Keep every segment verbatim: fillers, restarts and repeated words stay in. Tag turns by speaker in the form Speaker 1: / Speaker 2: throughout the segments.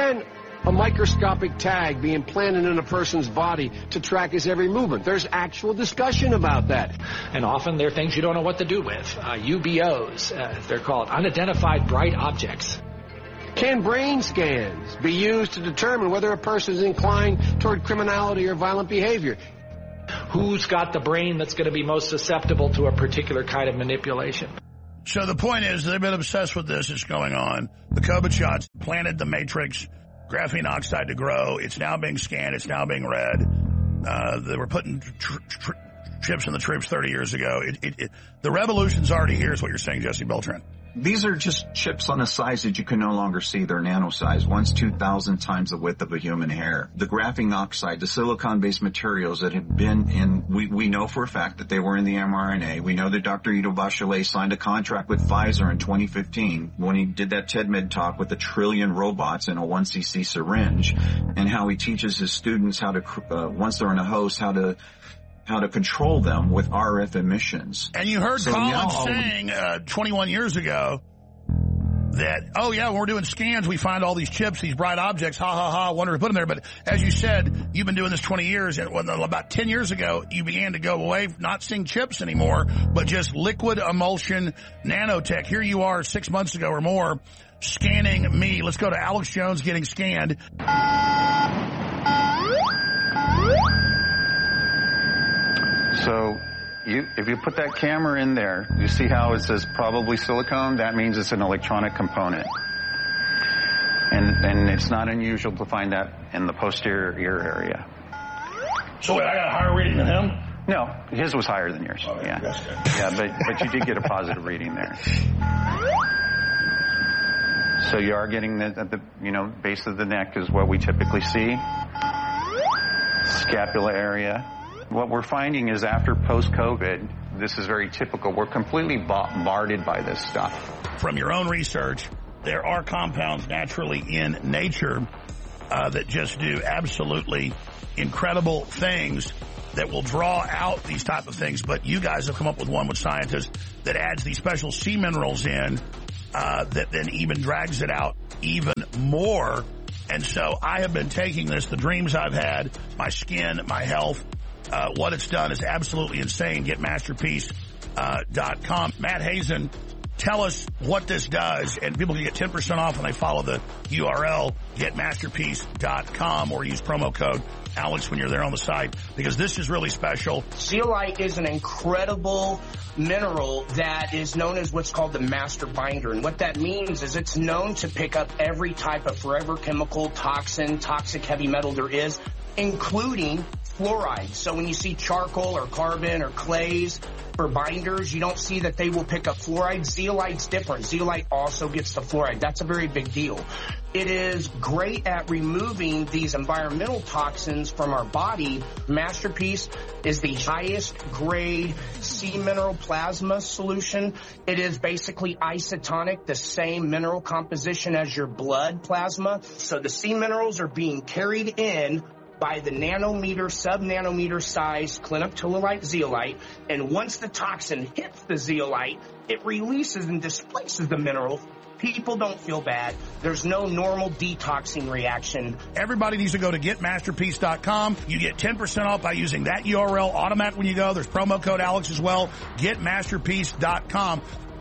Speaker 1: Can a microscopic tag be implanted in a person's body to track his every movement? There's actual discussion about that.
Speaker 2: And often they're things you don't know what to do with. Uh, U B Os, uh, they're called unidentified bright objects.
Speaker 1: Can brain scans be used to determine whether a person is inclined toward criminality or violent behavior?
Speaker 2: Who's got the brain that's going to be most susceptible to a particular kind of manipulation?
Speaker 3: So the point is, they've been obsessed with this. It's going on. The COVID shots planted the matrix, graphene oxide to grow. It's now being scanned. It's now being read. Uh, they were putting tr- tr- chips in the troops thirty years ago. It, it, it, the revolution's already here is what you're saying, Jesse Beltran.
Speaker 4: These are just chips on a size that you can no longer see. They're nano size, once two thousand times the width of a human hair. The graphene oxide, the silicon-based materials that have been in, we, we know for a fact that they were in the mRNA. We know that Doctor Ido Bachelet signed a contract with Pfizer in twenty fifteen when he did that TEDMed talk with a trillion robots in a one c c syringe, and how he teaches his students how to, uh, once they're in a host, how to how to control them with R F emissions.
Speaker 3: And you heard
Speaker 4: so
Speaker 3: Colin
Speaker 4: now,
Speaker 3: saying uh, twenty-one years ago that, oh, yeah, when we're doing scans, we find all these chips, these bright objects, ha, ha, ha, wonder to put them there. But as you said, you've been doing this twenty years, and when, about ten years ago, you began to go away, not seeing chips anymore, but just liquid emulsion nanotech. Here you are six months ago or more scanning me. Let's go to Alex Jones getting scanned.
Speaker 5: So you, if you put that camera in there, you see how it says probably silicone? That means it's an electronic component. And, and it's not unusual to find that in the posterior ear area.
Speaker 3: So wait, I got a higher reading than him?
Speaker 5: No, his was higher than yours.
Speaker 3: Oh,
Speaker 5: yeah,
Speaker 3: that's good.
Speaker 5: yeah, but, but you did get a positive reading there. So you are getting the, at the, you know, base of the neck is what we typically see. Scapula area. What we're finding is after post-COVID, this is very typical. We're completely bombarded by this stuff.
Speaker 3: From your own research, there are compounds naturally in nature uh, that just do absolutely incredible things that will draw out these type of things. But you guys have come up with one with scientists that adds these special sea minerals in uh, that then even drags it out even more. And so I have been taking this, the dreams I've had, my skin, my health, Uh, what it's done is absolutely insane. Get masterpiece dot com. Uh, Matt Hazen, tell us what this does, and people can get ten percent off when they follow the U R L, get masterpiece dot com, or use promo code Alex when you're there on the site, because this is really special.
Speaker 6: Zeolite is an incredible mineral that is known as what's called the master binder. And what that means is it's known to pick up every type of forever chemical, toxin, toxic heavy metal there is, including fluoride. So when you see charcoal or carbon or clays for binders, you don't see that they will pick up fluoride. Zeolite's different. Zeolite also gets the fluoride. That's a very big deal. It is great at removing these environmental toxins from our body. Masterpiece is the highest grade sea mineral plasma solution. It is basically isotonic, the same mineral composition as your blood plasma. So the sea minerals are being carried in by the nanometer, sub-nanometer size clinoptilolite zeolite, and once the toxin hits the zeolite, it releases and displaces the mineral. People don't feel bad. There's no normal detoxing reaction.
Speaker 3: Everybody needs to go to get masterpiece dot com. You get ten percent off by using that U R L automatic when you go. There's promo code Alex as well. get masterpiece dot com.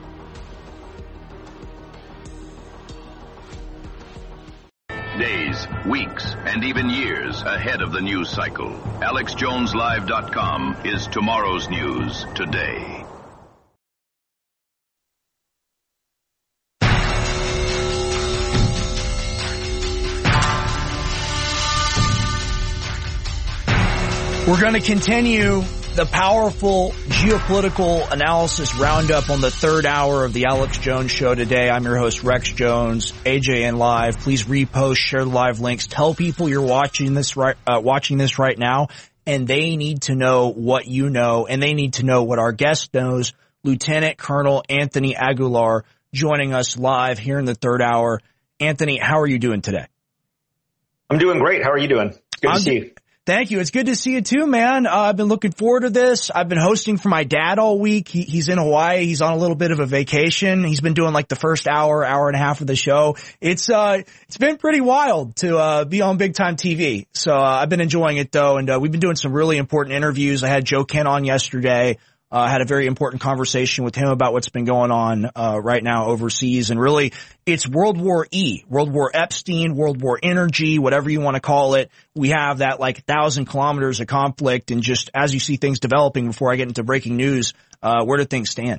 Speaker 7: Days, weeks, and even years ahead of the news cycle. Alex Jones Live dot com is tomorrow's news today.
Speaker 8: We're going to continue the powerful geopolitical analysis roundup on the third hour of the Alex Jones Show today. I'm your host, Rex Jones, A J N Live. Please repost, share the live links. Tell people you're watching this right, uh, watching this right now, and they need to know what you know, and they need to know what our guest knows. Lieutenant Colonel Anthony Aguilar joining us live here in the third hour. Anthony, how are you doing today?
Speaker 9: I'm doing great. How are you doing? Good
Speaker 8: I'm
Speaker 9: to see you.
Speaker 8: Thank you. It's good to see you too, man. Uh, I've been looking forward to this. I've been hosting for my dad all week. He, he's in Hawaii. He's on a little bit of a vacation. He's been doing like the first hour, hour and a half of the show. It's, uh, it's been pretty wild to, uh, be on big time T V. So, uh, I've been enjoying it though. And, uh, we've been doing some really important interviews. I had Joe Kent on yesterday. I uh, had a very important conversation with him about what's been going on uh right now overseas. And really, it's World War E, World War Epstein, World War Energy, whatever you want to call it. We have that like thousand kilometers of conflict. And just as you see things developing, before I get into breaking news, uh where do things stand?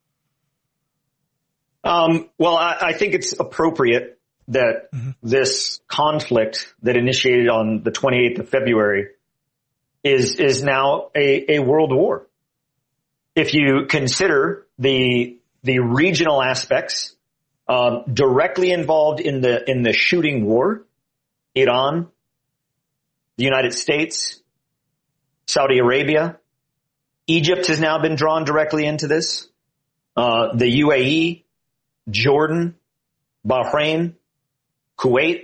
Speaker 9: Um, well, I, I think it's appropriate that mm-hmm. this conflict that initiated on the twenty-eighth of February is is now a, a world war. If you consider the the regional aspects um, directly involved in the in the shooting war, Iran, the United States, Saudi Arabia, Egypt has now been drawn directly into this. Uh, the U A E, Jordan, Bahrain, Kuwait,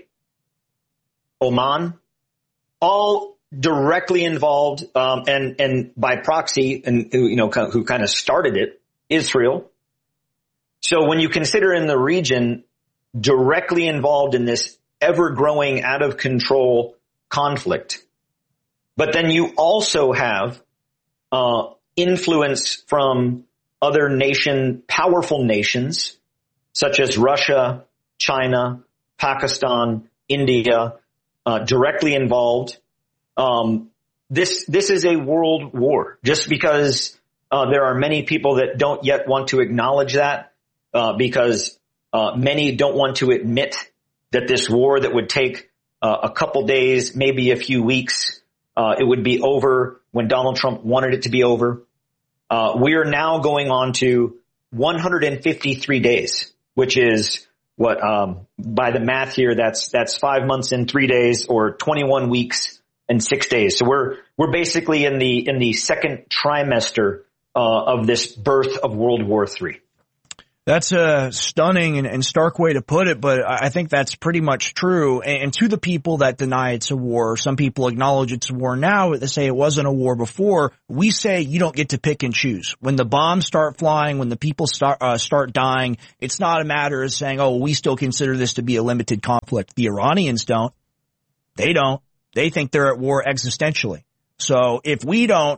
Speaker 9: Oman, all directly involved, um, and, and by proxy, and, you know, who kind of started it, Israel. So when you consider in the region directly involved in this ever growing out of control conflict, but then you also have, uh, influence from other nation, powerful nations, such as Russia, China, Pakistan, India, uh, directly involved. Um, this, this is a world war. Just because, uh, there are many people that don't yet want to acknowledge that, uh, because, uh, many don't want to admit that this war that would take, uh, a couple days, maybe a few weeks, uh, it would be over when Donald Trump wanted it to be over. Uh, we are now going on to one hundred fifty-three days, which is what, um, by the math here, that's, that's five months and three days or twenty-one weeks and six days. So we're, we're basically in the, in the second trimester, uh, of this birth of World War Three.
Speaker 8: That's a stunning and, and stark way to put it, but I think that's pretty much true. And, and to the people that deny it's a war, some people acknowledge it's a war now, but they say it wasn't a war before. We say you don't get to pick and choose. When the bombs start flying, when the people start, uh, start dying, it's not a matter of saying, oh, we still consider this to be a limited conflict. The Iranians don't. They don't. They think they're at war existentially. So if we don't,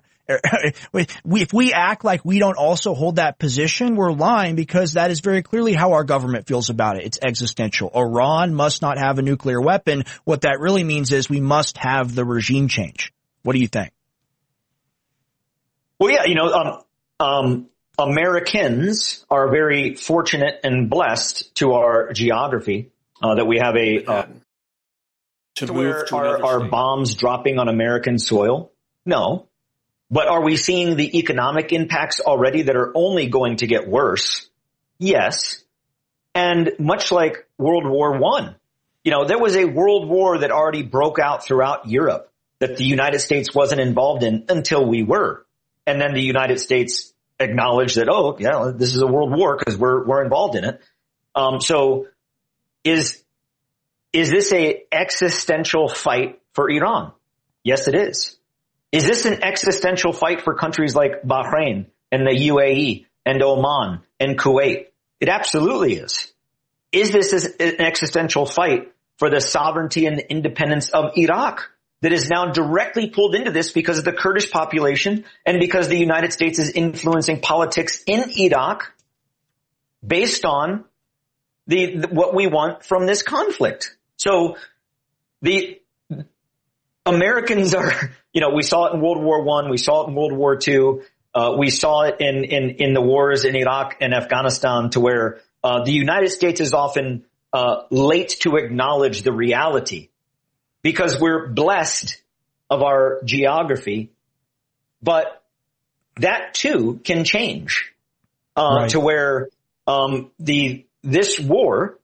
Speaker 8: if we act like we don't also hold that position, we're lying, because that is very clearly how our government feels about it. It's existential. Iran must not have a nuclear weapon. What that really means is we must have the regime change. What do you think?
Speaker 9: Well, yeah, you know, um, um, Americans are very fortunate and blessed to our geography, uh, that we have a, uh, to, to move to are, are bombs dropping on American soil? No. But are we seeing the economic impacts already that are only going to get worse? Yes. And much like World War One, you know, there was a world war that already broke out throughout Europe that the United States wasn't involved in until we were. And then the United States acknowledged that, oh, yeah, this is a world war because we're, we're involved in it. Um, so is, is this a existential fight for Iran? Yes, it is. Is this an existential fight for countries like Bahrain and the U A E and Oman and Kuwait? It absolutely is. Is this an existential fight for the sovereignty and the independence of Iraq that is now directly pulled into this because of the Kurdish population and because the United States is influencing politics in Iraq based on the, the what we want from this conflict? So the Americans are, you know, we saw it in World War One, we saw it in World War Two, uh, we saw it in, in, in the wars in Iraq and Afghanistan, to where, uh, the United States is often, uh, late to acknowledge the reality because we're blessed of our geography, but that too can change, uh, right. to where, um, the, this war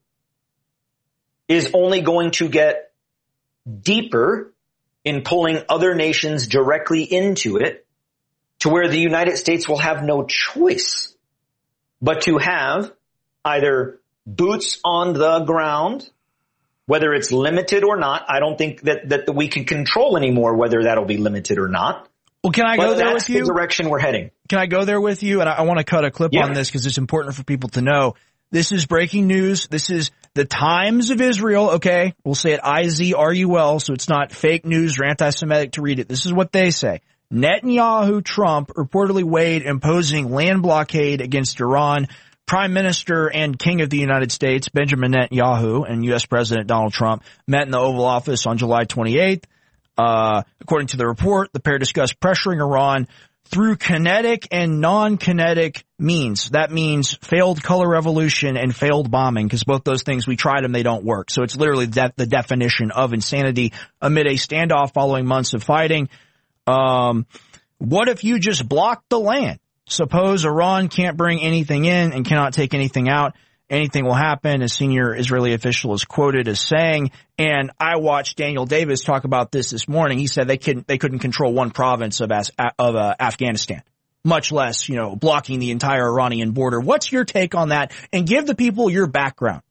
Speaker 9: is only going to get deeper in pulling other nations directly into it, to where the United States will have no choice but to have either boots on the ground Whether it's limited or not, I don't think that, that we can control anymore whether that'll be limited or not.
Speaker 8: Well, can I go
Speaker 9: but
Speaker 8: there
Speaker 9: that's
Speaker 8: with you?
Speaker 9: The direction we're heading.
Speaker 8: Can I go there with you? And I, I want to cut a clip
Speaker 9: yeah.
Speaker 8: on this because it's important for people to know. This is breaking news. This is the Times of Israel. Okay. We'll say it I Z R U L. So it's not fake news or anti-Semitic to read it. This is what they say. Netanyahu Trump reportedly weighed imposing land blockade against Iran. Prime Minister and King of the United States, Benjamin Netanyahu, and U S President Donald Trump met in the Oval Office on July twenty-eighth. Uh, according to the report, the pair discussed pressuring Iran through kinetic and non-kinetic means. That means failed color revolution and failed bombing, because both those things, we tried them, they don't work. So it's literally de- the definition of insanity amid a standoff following months of fighting. Um, what if you just block the land? Suppose Iran can't bring anything in and cannot take anything out. Anything will happen, a senior Israeli official is quoted as saying, and I watched Daniel Davis talk about this this morning. He said they couldn't, they couldn't control one province of, of uh, Afghanistan, much less, you know, blocking the entire Iranian border. What's your take on that? And give the people your background.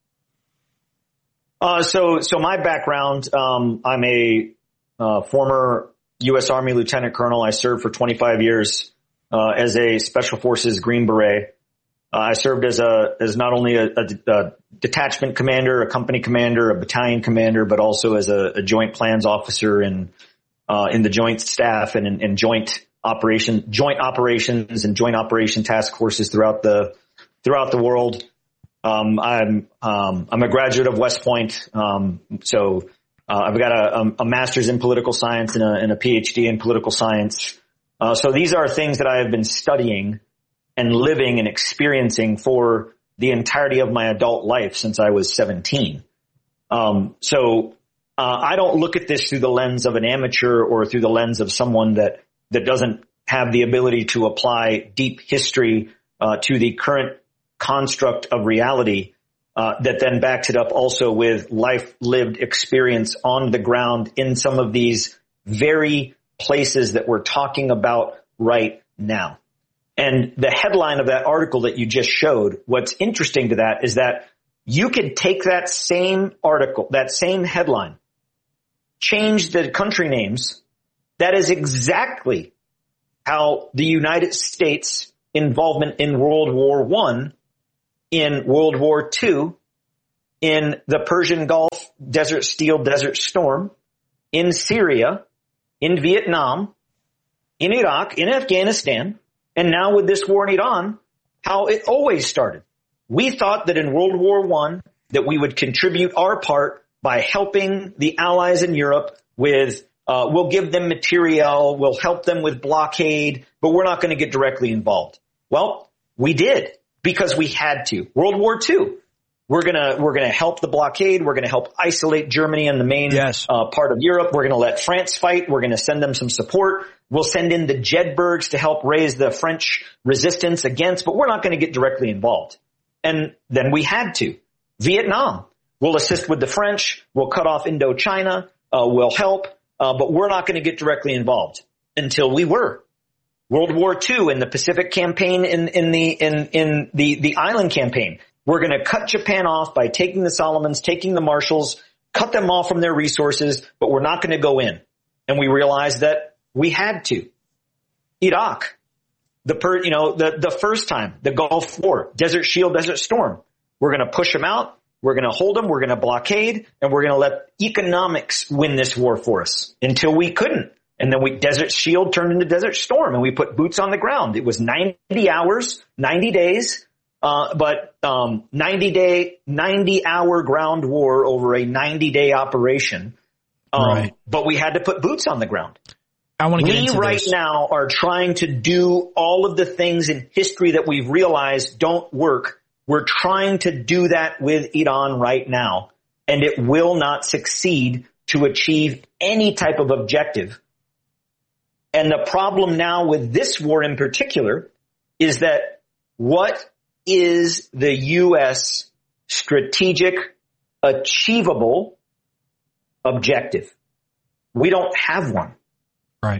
Speaker 9: Uh, so, so my background, um, I'm a uh, former U S Army Lieutenant Colonel. I served for twenty-five years. Uh, as a Special Forces Green Beret. Uh, I served as a, as not only a, a, a detachment commander, a company commander, a battalion commander, but also as a, a joint plans officer in, uh, in the joint staff and in, in joint operation, joint operations and joint operation task forces throughout the, throughout the world. Um, I'm, um, I'm a graduate of West Point. Um, so, uh, I've got a, a master's in political science and a, and a PhD in political science. Uh, so these are things that I have been studying and living and experiencing for the entirety of my adult life since I was seventeen. Um, so uh, I don't look at this through the lens of an amateur or through the lens of someone that, that doesn't have the ability to apply deep history uh, to the current construct of reality uh, that then backs it up also with life lived experience on the ground in some of these very places that we're talking about right now. And the headline of that article that you just showed, what's interesting to that is that you could take that same article, that same headline, change the country names. That is exactly how the United States involvement in World War One, in World War Two, in the Persian Gulf, Desert Steel, Desert Storm, in Syria, in Vietnam, in Iraq, in Afghanistan, and now with this war in Iran, how it always started. We thought that in World War One that we would contribute our part by helping the allies in Europe with, uh, we'll give them materiel, we'll help them with blockade, but we're not going to get directly involved. Well, we did because we had to. World War Two. We're gonna, we're gonna help the blockade. We're gonna help isolate Germany and the main
Speaker 8: yes.
Speaker 9: uh, part of Europe. We're gonna let France fight. We're gonna send them some support. We'll send in the Jedburghs to help raise the French resistance against, but we're not gonna get directly involved. And then we had to. Vietnam. We'll assist with the French. We'll cut off Indochina. Uh, we'll help, uh, but we're not gonna get directly involved until we were. World War Two and the Pacific campaign in, in the, in, in the, the island campaign. We're going to cut Japan off by taking the Solomons, taking the Marshalls, cut them off from their resources, but we're not going to go in. And we realized that we had to. Iraq, the per, you know, the, the first time, the Gulf War, Desert Shield, Desert Storm. We're going to push them out. We're going to hold them. We're going to blockade, and we're going to let economics win this war for us until we couldn't. And then we, Desert Shield turned into Desert Storm, and we put boots on the ground. It was ninety hours, ninety days. Uh, but, um, ninety day, ninety hour ground war over a ninety day operation. Um,
Speaker 8: right.
Speaker 9: But we had to put boots on the ground.
Speaker 8: I want to get
Speaker 9: we
Speaker 8: into
Speaker 9: right
Speaker 8: this.
Speaker 9: now are trying to do all of the things in history that we've realized don't work. We're trying to do that with Iran right now, and it will not succeed to achieve any type of objective. And the problem now with this war in particular is that what is the U S strategic, achievable objective? We don't have one.
Speaker 8: Right.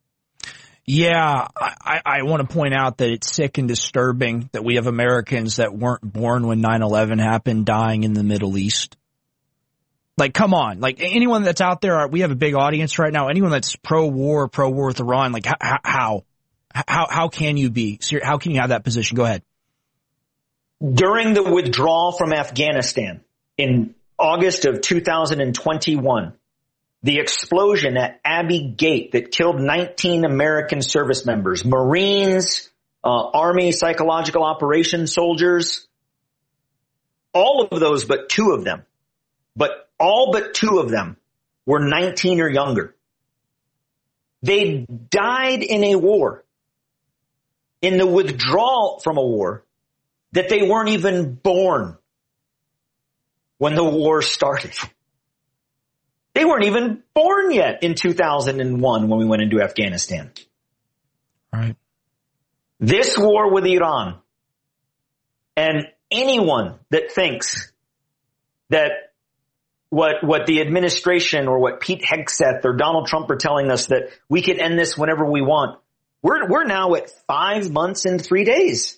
Speaker 8: Yeah, I, I want to point out that it's sick and disturbing that we have Americans that weren't born when nine eleven happened dying in the Middle East. Like, come on. Like, anyone that's out there, we have a big audience right now. Anyone that's pro-war, pro-war with Iran, like, how, how, how, how can you be? How can you have that position? Go ahead.
Speaker 9: During the withdrawal from Afghanistan in August of two thousand twenty-one, the explosion at Abbey Gate that killed nineteen American service members, Marines, uh, Army psychological operations soldiers, all of those but two of them, but all but two of them were nineteen or younger. They died in a war, in the withdrawal from a war, that they weren't even born when the war started. They weren't even born yet in two thousand one when we went into Afghanistan.
Speaker 8: Right.
Speaker 9: This war with Iran, and anyone that thinks that what what the administration or what Pete Hegseth or Donald Trump are telling us that we can end this whenever we want, we're we're now at five months and three days.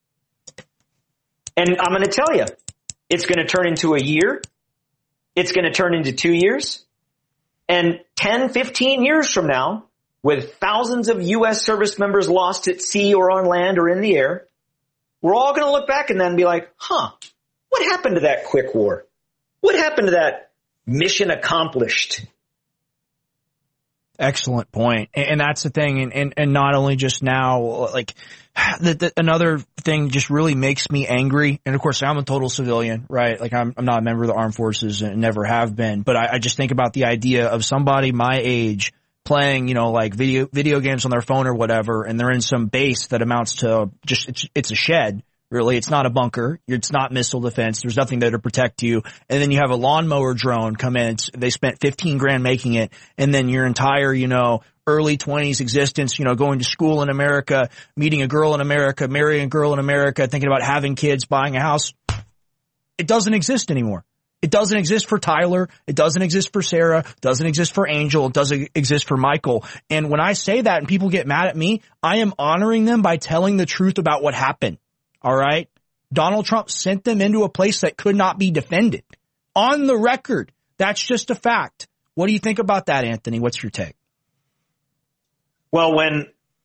Speaker 9: And I'm going to tell you, it's going to turn into a year. It's going to turn into two years. And ten, fifteen years from now, with thousands of U S service members lost at sea or on land or in the air, we're all going to look back and then be like, huh, what happened to that quick war? What happened to that mission accomplished?
Speaker 8: Excellent point. And that's the thing. And, and, and not only just now, like the, the, another thing just really makes me angry. And of course, I'm a total civilian, right? Like I'm, I'm not a member of the armed forces and never have been, but I, I just think about the idea of somebody my age playing, you know, like video, video games on their phone or whatever. And they're in some base that amounts to just, it's, it's a shed. Really, it's not a bunker. It's not missile defense. There's nothing there to protect you. And then you have a lawnmower drone come in. It's, they spent fifteen grand making it. And then your entire, you know, early twenties existence, you know, going to school in America, meeting a girl in America, marrying a girl in America, thinking about having kids, buying a house. It doesn't exist anymore. It doesn't exist for Tyler. It doesn't exist for Sarah. It doesn't exist for Angel. It doesn't exist for Michael. And when I say that and people get mad at me, I am honoring them by telling the truth about what happened. All right. Donald Trump sent them into a place that could not be defended. On the record. That's just a fact. What do you think about that, Anthony? What's your take?
Speaker 9: Well, when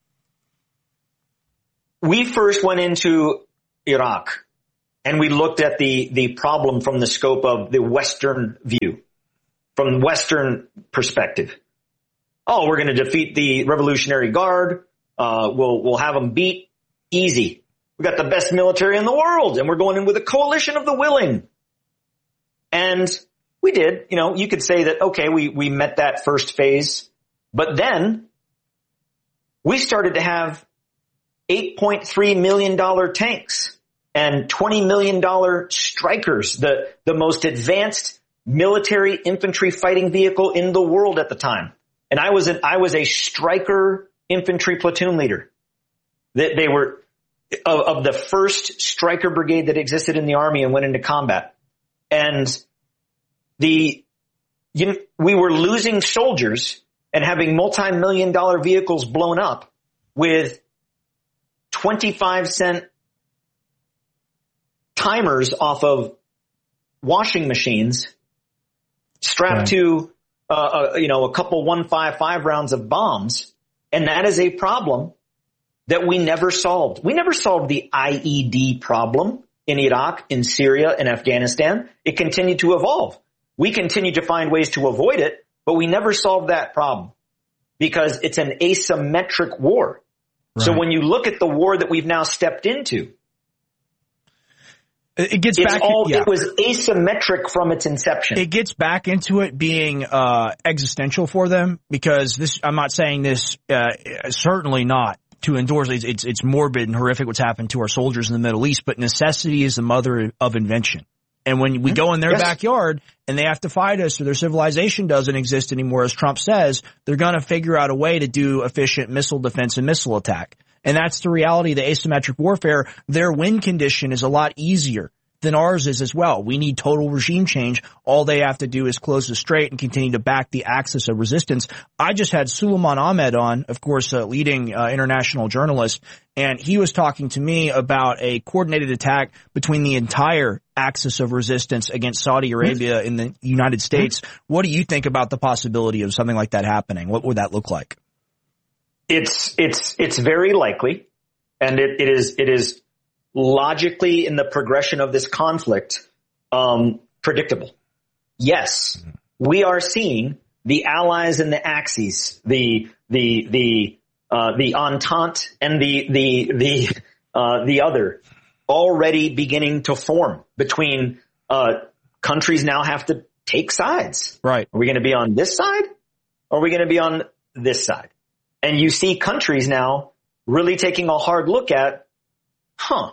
Speaker 9: we first went into Iraq and we looked at the, the problem from the scope of the Western view, from Western perspective. Oh, we're going to defeat the Revolutionary Guard. Uh, we'll, we'll have them beat. Easy. We got the best military in the world, and we're going in with a coalition of the willing. And we did. You know, you could say that, okay, we, we met that first phase. But then we started to have eight point three million dollars tanks and twenty million dollars Strykers, the, the most advanced military infantry fighting vehicle in the world at the time. And I was an, I was a Stryker infantry platoon leader. They, they were Of, of the first Stryker brigade that existed in the Army and went into combat. And the, you know, we were losing soldiers and having multi-million dollar vehicles blown up with twenty-five cent timers off of washing machines strapped yeah. to, uh, uh, you know, a couple one fifty-five rounds of bombs. And that is a problem that we never solved. We never solved the I E D problem in Iraq, in Syria, and Afghanistan. It continued to evolve. We continued to find ways to avoid it, but we never solved that problem because it's an asymmetric war. Right. So when you look at the war that we've now stepped into,
Speaker 8: it gets
Speaker 9: it's
Speaker 8: back.
Speaker 9: All,
Speaker 8: yeah.
Speaker 9: It was asymmetric from its inception.
Speaker 8: It gets back into it being uh existential for them because this. I'm not saying this. Uh, certainly not. To endorse it's, it's it's morbid and horrific what's happened to our soldiers in the Middle East, but necessity is the mother of invention. And when we go in their yes. backyard and they have to fight us or their civilization doesn't exist anymore, as Trump says, they're going to figure out a way to do efficient missile defense and missile attack. And that's the reality of the asymmetric warfare. Their win condition is a lot easier than ours is as well. We need total regime change. All they have to do is close the strait and continue to back the axis of resistance. I just had Suleiman Ahmed on, of course, a leading uh, international journalist, and he was talking to me about a coordinated attack between the entire axis of resistance against Saudi Arabia in the United States. What do you think about the possibility of something like that happening? What would that look like?
Speaker 9: It's it's it's very likely, and it, it is it is logically in the progression of this conflict um, predictable. Yes, we are seeing the allies and the Axis, the the the uh, the Entente and the the the uh, the other already beginning to form between uh, countries. Now have to take sides.
Speaker 8: Right?
Speaker 9: Are we going to be on this side? Or are we going to be on this side? And you see countries now really taking a hard look at, huh,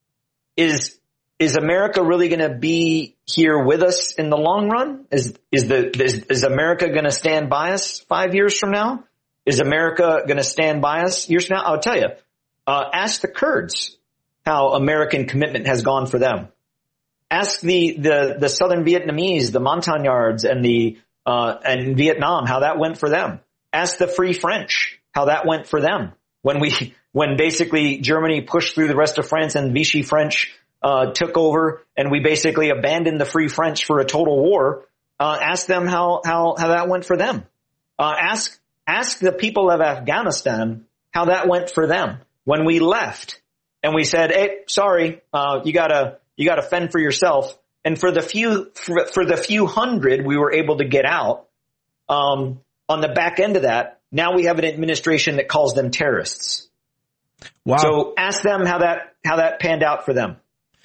Speaker 9: is, is America really going to be here with us in the long run? Is, is the, is, is America going to stand by us five years from now? Is America going to stand by us years from now? I'll tell you, uh, ask the Kurds how American commitment has gone for them. Ask the, the, the Southern Vietnamese, the Montagnards and the, uh, and Vietnam, how that went for them. Ask the Free French how that went for them when we, when basically Germany pushed through the rest of France and Vichy French, uh, took over and we basically abandoned the Free French for a total war. Uh, ask them how, how, how that went for them. Uh, ask, ask the people of Afghanistan how that went for them when we left and we said, hey, sorry, uh, you gotta, you gotta fend for yourself. And for the few, for, for the few hundred we were able to get out, um, on the back end of that, now we have an administration that calls them terrorists.
Speaker 8: Wow.
Speaker 9: So ask them how that, how that panned out for them.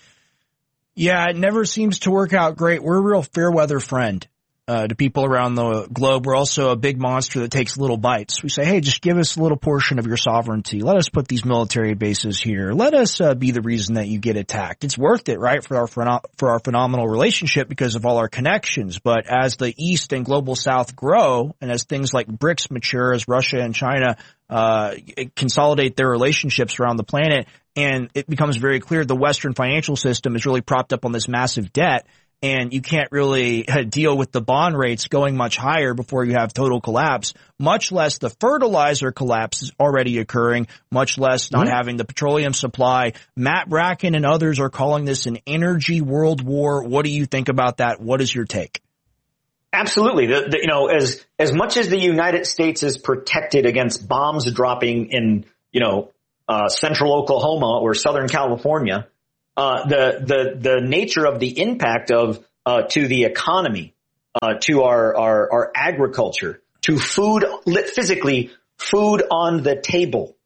Speaker 8: Yeah, it never seems to work out great. We're a real fair weather friend. Uh, to people around the globe. We're also a big monster that takes little bites. We say, hey, just give us a little portion of your sovereignty. Let us put these military bases here. Let us uh, be the reason that you get attacked. It's worth it, right, for our for our phenomenal relationship because of all our connections. But as the East and global South grow, and as things like BRICS mature, as Russia and China uh consolidate their relationships around the planet, and it becomes very clear the Western financial system is really propped up on this massive debt. And you can't really deal with the bond rates going much higher before you have total collapse, much less the fertilizer collapse is already occurring, much less not mm-hmm. having the petroleum supply. Matt Bracken and others are calling this an energy world war. What do you think about that? What is your take?
Speaker 9: Absolutely. The, the, you know, as, as much as the United States is protected against bombs dropping in, you know, uh, central Oklahoma or Southern California, Uh, the, the, the nature of the impact of, uh, to the economy, uh, to our, our, our agriculture, to food, physically food on the table.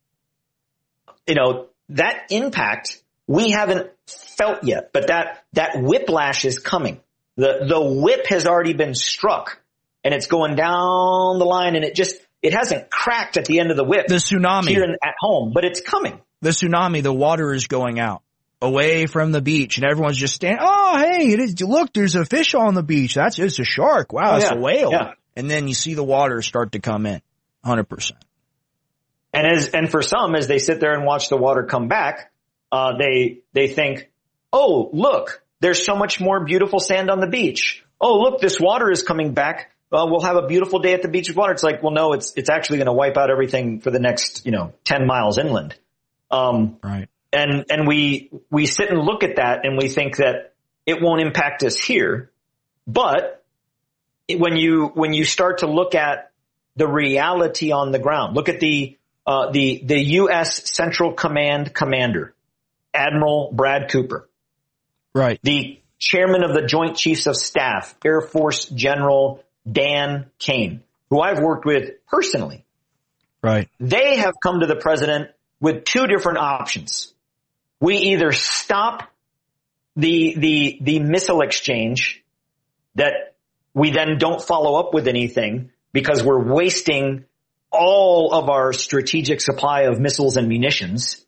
Speaker 9: You know, that impact we haven't felt yet, but that, that whiplash is coming. The, the whip has already been struck and it's going down the line and it just, it hasn't cracked at the end of the whip.
Speaker 8: The tsunami
Speaker 9: here in, at home, but it's coming.
Speaker 8: The tsunami, the water is going out. Away from the beach, and everyone's just standing. Oh, hey, it is. Look, there's a fish on the beach. That's it's a shark. Wow,
Speaker 9: oh,
Speaker 8: it's
Speaker 9: yeah.
Speaker 8: a whale.
Speaker 9: Yeah.
Speaker 8: And then you see the water start to come in, one hundred percent.
Speaker 9: And as and for some, as they sit there and watch the water come back, uh, they they think, oh, look, there's so much more beautiful sand on the beach. Oh, look, this water is coming back. Uh, we'll have a beautiful day at the beach with water. It's like, well, no, it's it's actually going to wipe out everything for the next, you know, ten miles inland. Um,
Speaker 8: right.
Speaker 9: And, and we, we sit and look at that and we think that it won't impact us here. But it, when you, when you start to look at the reality on the ground, look at the, uh, the, the U S Central Command commander, Admiral Brad Cooper.
Speaker 8: Right.
Speaker 9: The chairman of the Joint Chiefs of Staff, Air Force General Dan Kane, who I've worked with personally.
Speaker 8: Right.
Speaker 9: They have come to the president with two different options. We either stop the, the, the missile exchange that we then don't follow up with anything because we're wasting all of our strategic supply of missiles and munitions,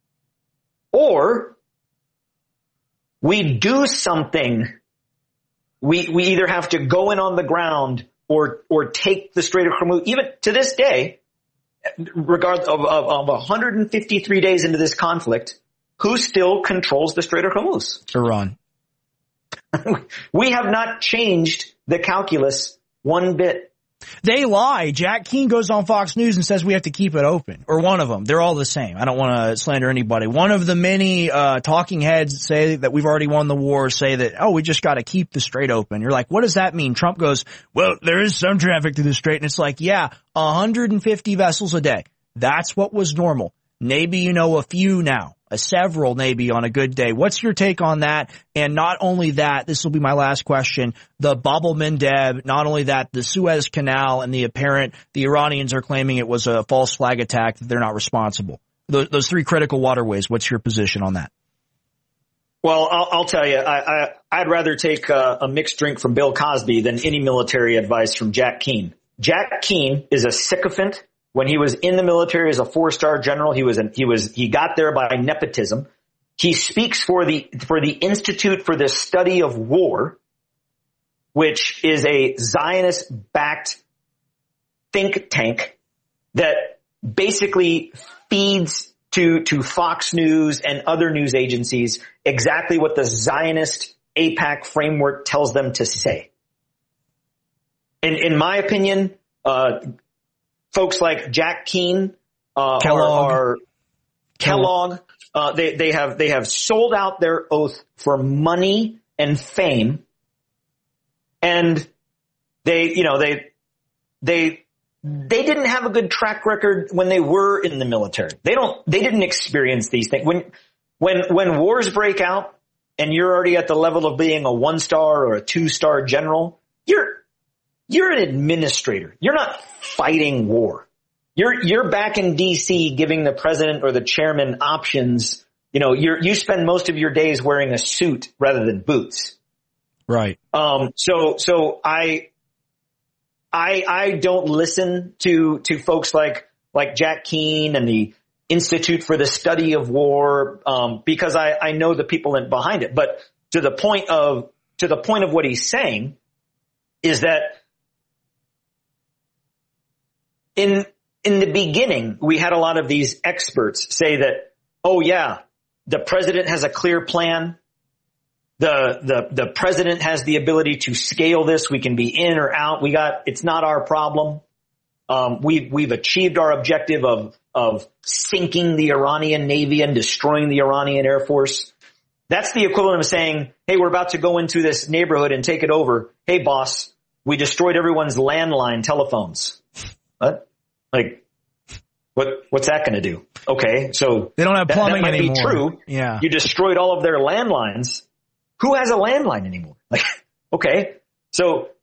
Speaker 9: or we do something. We, we either have to go in on the ground or, or take the Strait of Hormuz. Even to this day, regard of, of, of one hundred fifty-three days into this conflict, who still controls the Strait of Hormuz?
Speaker 8: Iran.
Speaker 9: We have not changed the calculus one bit.
Speaker 8: They lie. Jack Keane goes on Fox News and says we have to keep it open. Or one of them. They're all the same. I don't want to slander anybody. One of the many uh talking heads say that we've already won the war say that, oh, we just got to keep the strait open. You're like, what does that mean? Trump goes, well, there is some traffic through the strait. And it's like, yeah, one hundred fifty vessels a day. That's what was normal. Maybe you know a few now. A several maybe on a good day. What's your take on that? And not only that, this will be my last question, the Bab el-Mandeb, not only that, the Suez Canal and the apparent, the Iranians are claiming it was a false flag attack, that they're not responsible. Those, those three critical waterways, what's your position on that?
Speaker 9: Well, I'll, I'll tell you, I, I, I'd rather take a, a mixed drink from Bill Cosby than any military advice from Jack Keane. Jack Keane is a sycophant. When he was in the military as a four-star general, he was, an, he was, he got there by nepotism. He speaks for the, for the Institute for the Study of War, which is a Zionist-backed think tank that basically feeds to, to Fox News and other news agencies exactly what the Zionist AIPAC framework tells them to say. In, in my opinion, uh, folks like Jack Keane, uh,
Speaker 8: Kellogg,
Speaker 9: are, are Kellogg, uh, they, they have, they have sold out their oath for money and fame. And they, you know, they, they, they didn't have a good track record when they were in the military. They don't, they didn't experience these things. When, when, when wars break out and you're already at the level of being a one star or a two star general, you're, You're an administrator. You're not fighting war. You're, you're back in D C giving the president or the chairman options. You know, you're, you spend most of your days wearing a suit rather than boots.
Speaker 8: Right.
Speaker 9: Um, so, so I, I, I don't listen to, to folks like, like Jack Keane and the Institute for the Study of War, um, because I, I know the people in, behind it. But to the point of, to the point of what he's saying is that In, in the beginning, we had a lot of these experts say that, oh yeah, the president has a clear plan. The, the, the president has the ability to scale this. We can be in or out. We got, it's not our problem. Um, we've, we've achieved our objective of, of sinking the Iranian Navy and destroying the Iranian Air Force. That's the equivalent of saying, hey, we're about to go into this neighborhood and take it over. Hey, boss, we destroyed everyone's landline telephones. What? Like, what, what's that going to do? Okay. So
Speaker 8: they don't have plumbing
Speaker 9: that, that might
Speaker 8: anymore.
Speaker 9: be true.
Speaker 8: Yeah.
Speaker 9: You destroyed all of their landlines. Who has a landline anymore? Like, okay. So